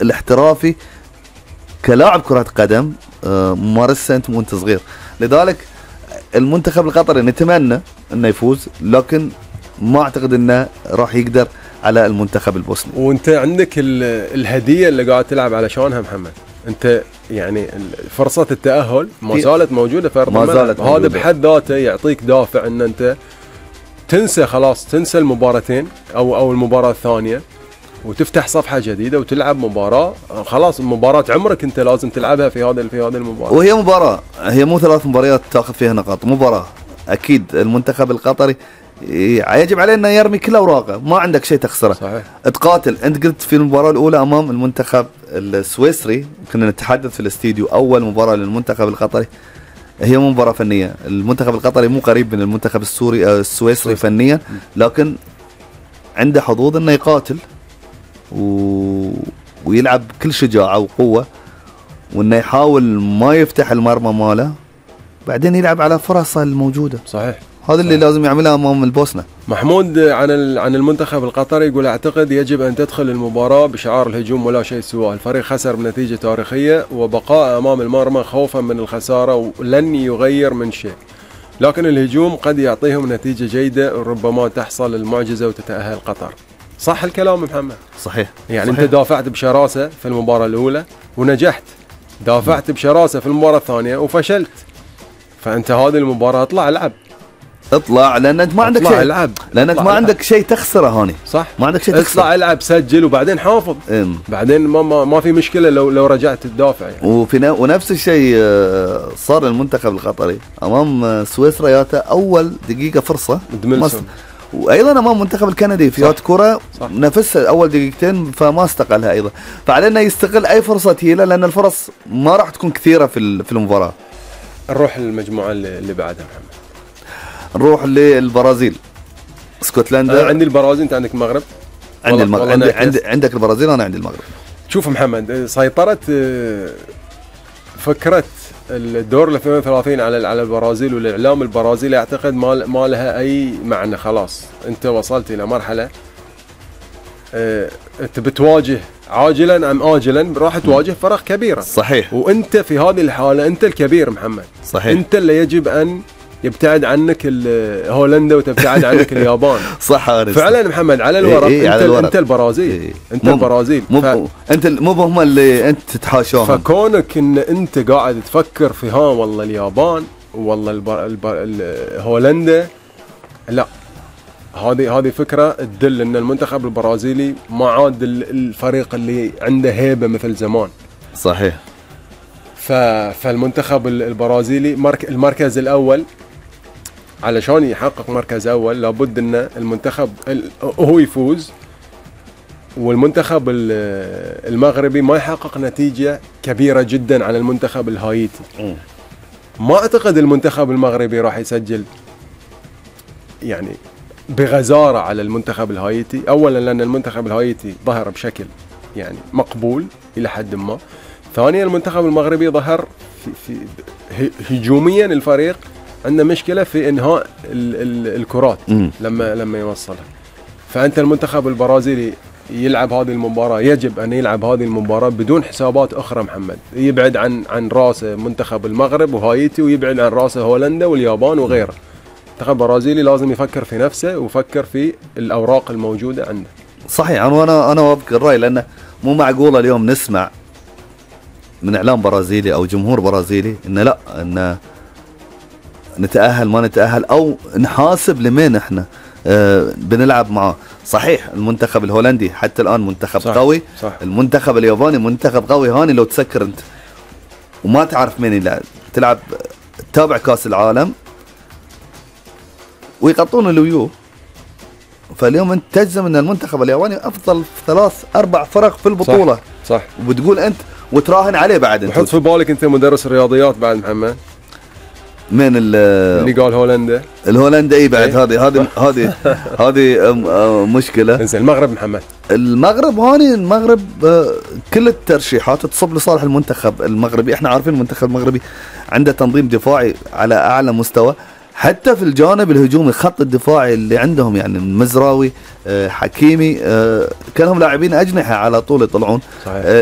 الاحترافي كلاعب كرة قدم ممارسة انت وانت صغير. لذلك المنتخب القطري نتمنى انه يفوز، لكن ما اعتقد انه راح يقدر على المنتخب البوسني. وانت عندك الهدية اللي قاعد تلعب علشانها محمد، انت يعني فرصة التأهل ما زالت موجودة في أرض الملعب، هذا بحد ذاته يعطيك دافع ان انت تنسى خلاص، تنسى المباراتين او المباراة الثانية وتفتح صفحة جديدة وتلعب مباراة، خلاص مباراة عمرك انت لازم تلعبها في هذه المباراة. وهي مباراة، هي مو 3 مباريات تاخذ فيها نقاط، مباراة. اكيد المنتخب القطري يجب عليه انه يرمي كل اوراقه، ما عندك شيء تخسره. صحيح. تقاتل. انت قلت في المباراة الاولى امام المنتخب السويسري، كنا نتحدث في الاستديو اول مباراة للمنتخب القطري هي مباراة فنية. المنتخب القطري مو قريب من المنتخب السويسري فنيا، لكن عنده حظوظ انه يقاتل ويلعب بكل شجاعة وقوة، وانه يحاول ما يفتح المرمى ماله، بعدين يلعب على فرصه الموجودة. صحيح. هذا اللي لازم يعملها امام البوسنة. محمود عن المنتخب القطري يقول اعتقد يجب ان تدخل المباراة بشعار الهجوم ولا شيء سواه، الفريق خسر بنتيجة تاريخية وبقاء امام المرمى خوفا من الخسارة ولن يغير من شيء، لكن الهجوم قد يعطيهم نتيجة جيدة وربما تحصل المعجزة وتتأهل قطر. صح الكلام محمد؟ صحيح. يعني صحيح. انت دافعت بشراسة في المباراة الاولى ونجحت، دافعت بشراسة في المباراة الثانية وفشلت، فانت هذه المباراة اطلع لان انت ما عندك شيء، لانك ما عندك شيء تخسره هوني. صح، ما عندك شيء تخسره. اطلع العب، سجل وبعدين حافظ. بعدين ما في مشكله لو رجعت تدافع يعني. ونفس الشيء صار المنتخب القطري امام سويسرا، ياته اول دقيقه فرصه وايضا امام المنتخب الكندي في يات كره نفسها اول دقيقتين فما استقلها ايضا. فعلينا يستغل اي فرصه تجيله، لان الفرص ما راح تكون كثيره في المباراه. نروح للمجموعه اللي بعدها محمد. نروح للبرازيل، اسكتلندا. عندي البرازيل، انت عندك المغرب. عندي المغرب. عندك البرازيل، انا عندي المغرب. شوف محمد، سيطرت فكره الدور ال 32 على البرازيل والاعلام البرازيلي، اعتقد ما لها اي معنى. خلاص انت وصلت الى مرحله انت بتواجه عاجلا ام اجلا راح تواجه فرق كبيره. صحيح. وانت في هذه الحاله انت الكبير محمد. صحيح. انت اللي يجب ان يبتعد عنك هولندا وتبتعد عنك اليابان. صح فعلا محمد، على الورق انت البرازيل. انت البرازيل. انت مو هم اللي انت تتحاشاهم. فكونك ان انت قاعد تفكر في والله اليابان والله هولندا، لا، هذه فكره تدل ان المنتخب البرازيلي ما عاد الفريق اللي عنده هيبه مثل زمان. صحيح. فالمنتخب البرازيلي المركز الاول، علشان يحقق مركز اول لابد ان المنتخب هو يفوز، والمنتخب المغربي ما يحقق نتيجة كبيرة جدا على المنتخب الهايتي. ما اعتقد المنتخب المغربي راح يسجل يعني بغزارة على المنتخب الهايتي، اولا لان المنتخب الهايتي ظهر بشكل يعني مقبول الى حد ما، ثانيا المنتخب المغربي ظهر في هجوميا الفريق عنده مشكلة في انهاء الكرات لما يوصلها. فانت المنتخب البرازيلي يلعب هذه المباراة، يجب ان يلعب هذه المباراة بدون حسابات اخرى محمد، يبعد عن راسه منتخب المغرب وهايتي، ويبعد عن راسه هولندا واليابان وغيره. المنتخب البرازيلي لازم يفكر في نفسه ويفكر في الاوراق الموجودة عنده. صحيح. انا اوافق الراي، لانه مو معقولة اليوم نسمع من اعلام برازيلي او جمهور برازيلي انه لا، انه نتأهل ما نتأهل او نحاسب لمين احنا بنلعب معه. صحيح المنتخب الهولندي حتى الان منتخب قوي. صح. المنتخب الياباني منتخب قوي. هاني لو تسكر انت وما تعرف مين يلعب، تلعب تتابع كاس العالم ويقطون اليو، فاليوم انت تجزم ان المنتخب الياباني افضل 3-4 فرق في البطولة. صح. وبتقول انت وتراهن عليه بعد. وحط في بالك انت مدرس الرياضيات بعد محمد، من اللي قال هولندا. الهولندا بعد هذه مشكلة. انزين المغرب محمد. المغرب كل الترشيحات تصب لصالح المنتخب المغربي. احنا عارفين المنتخب المغربي عنده تنظيم دفاعي على اعلى مستوى، حتى في الجانب الهجومي الخط الدفاعي اللي عندهم يعني المزراوي، حكيمي، كانهم لاعبين اجنحة على طول يطلعون. صحيح.